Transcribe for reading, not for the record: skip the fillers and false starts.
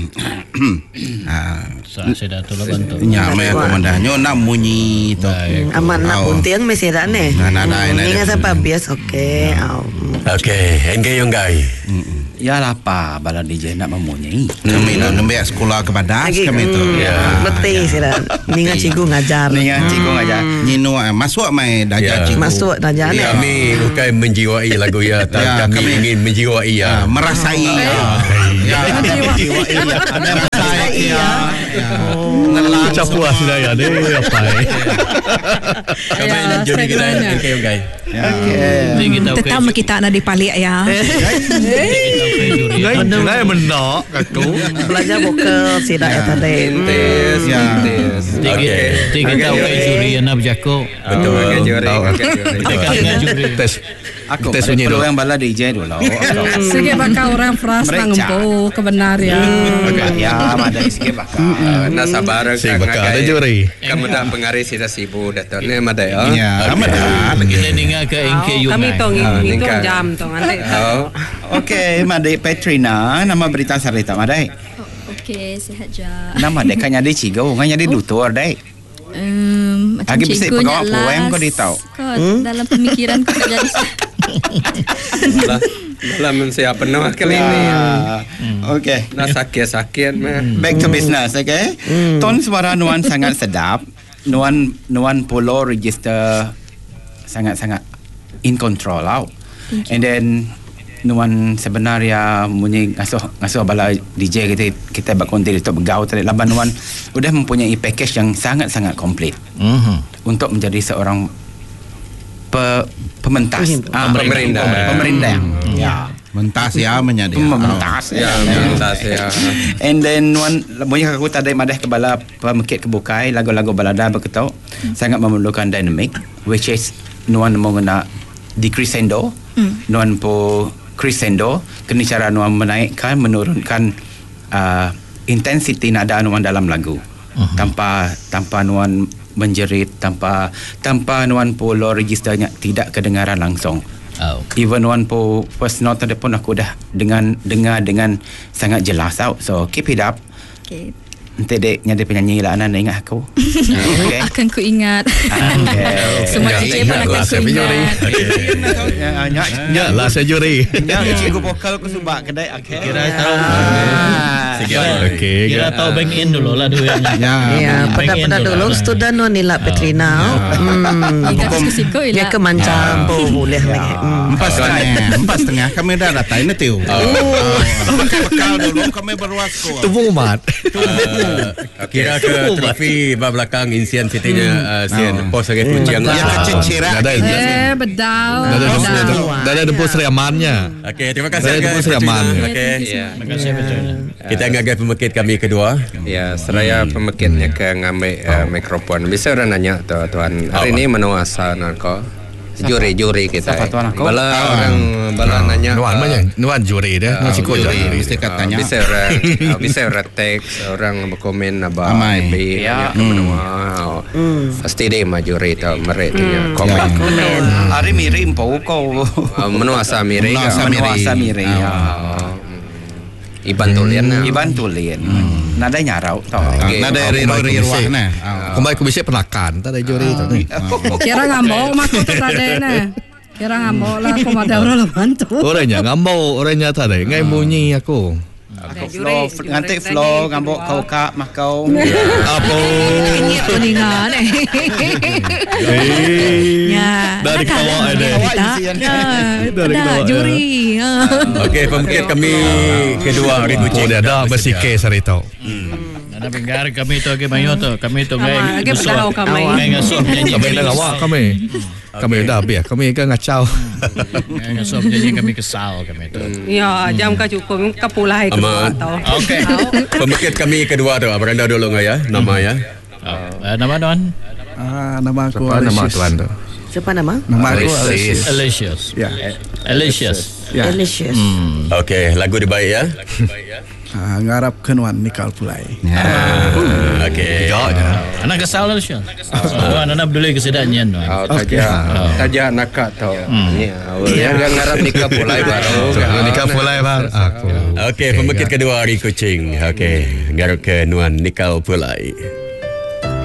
Saya dah tolong bantu. Nya mai komandannya nak munyi tu. Aman nak puntiang mesti dah ni. Ningan siapa bias okey. Okey, engkau yang gai. Ya lapar bala DJ nak memunyi. Kami nak nembak sekolah kebadas kami tu. Betul sih dah. Ningan cikgu ngajar. Nyino masuk mai dajar cikgu. Masuk dajar ni. Kami bukan menjiwai lagu ya, tapi kami ingin menjiwai ya. Merasai ya. Menjiwai ya. Ada merasai ya. Nelah puas dah ya deh apa. Kami jadi kita engkau yang gai. Tetap kita nak dipalik ya. Saya mendak aku. Belajar vokal sih dah ya tadi. Kita okey juri yang nak berjago. Betul okey juri. Tes. Aku perlu yang bala DJ dulu. Sige bakal orang frust mangumpo kebenaran. Ya, ada sige bakal. Nak sabar ada juri. Kamu dah pengaruh sih dah sibuk datang ni ada ya. Ya, ada. Kita dengar ke engkau kami tong jam tong nanti. Okey, Madai Petrina, nama berita sarita Madai. Okey, sihat je. Nama dek kan jadi cigo, kan jadi dutur dek. Macam Lagi bisik cikgu pegawai poem kau ditau. Dalam pemikiran kau jadi dalam saya penuh kali ini. Okey. Nak sakit Back to business, okay? Ton suara Nuan sangat sedap. Nuan polo register sangat-sangat in control out. And then Nuan sebenarnya bunyi ngasuh bala DJ kita berkontil untuk bergaul tadi laban Nuan sudah mempunyai package yang sangat-sangat komplit untuk menjadi seorang pementas pemerintah. Ya. Mentas ya menjadi. Pementas ya. And then Nuan bunyi aku tadi madah ke bala pemekit kebukai lagu-lagu balada berketuk sangat memerlukan dynamic which is Nuan mengena di crescendo. Nuan po crescendo kena cara Nuan menaikkan menurunkan intensity nada Nuan dalam lagu tanpa Nuan menjerit tanpa Nuan po low registernya tidak kedengaran langsung. Even Nuan po first note tadi pun aku dah dengar dengan sangat jelas tau. So keep it up. Okay. Nanti deknya dia penyanyi lah Anan ingat aku. Okay. Akan ku ingat. Semua DJ pun akan ku ingat. Ya lah saya juri. Ya cikgu vokal aku subak kedai. Kira tahu. Kira tahu bank in dulu lah dulu. Ya, pada dulu student Nuan Nila Petrina. Dia kemancam boleh lagi. 4.5 kami dah datang nanti. Bekal dulu kami berwasko. Tubuh umat. Kira ke trofi belakang insiden fitinya sian pos lagi kucing ada bedau ada depos Riamannya. Okey, terima kasih depos Riaman. Okey, terima kasih betul. Kita ngagai pemekit kami kedua. Ya, seraya pemekitnya ke ngambil mikrofon. Bisa orang nanya tuan hari ini menuasa kau juri kita. Bala orang nanya Nuan juri dah. Nasi juri mesti katanya. Bisa orang teks orang berkomen apa Amai. ya pasti dia majuri tau mereka komen. Hari mirim pau kau menuasa miring. Iban tulian. Nada nyarau tau. Nada riruah nah. Kembali ku bisa penakan tak ada juri tu. Kira ngambau makku tu tadi nah. Kira ngambau lah aku ada orang bantu. Orangnya ngambau, orangnya tak ada. Ngai bunyi aku. Nanti flow ngambok kau kak makau. Apa? Ini peningan Ya. Dari kawak ada. Dah juri. Okey, pemikir kami kedua hari kucing. Dia dah bersike sarito. Ada pengar kami tu ke mayo tu. Kami tu ngai ngasuh kami. Ngai ngasuh nyanyi. Kami dah ngawak kami. Kami dah habis. Kami kan ngacau. Ngai ngasuh nyanyi kami kesal kami tu. Ya, jam ka cukup kapulai ke tau. Okey. Pemikir kami kedua tu. Beranda dulu ngai ya. Nama ya. Nama tuan? Nama aku. Nama tuan tu. Siapa nama? Nama aku Alicious. Ya. Alicious. Delicious. Okey, lagu dibaik ya. Ngarap kenuan nikal pulai. Okey. Anak kesal lah Syah. Anak boleh kesedannya. Tajak nakak tau. Yang ngarap nikah pulai baru. Nikah pulai baru. Okey, pemikir kedua hari kucing. Okey, ngarap kenuan nikal pulai.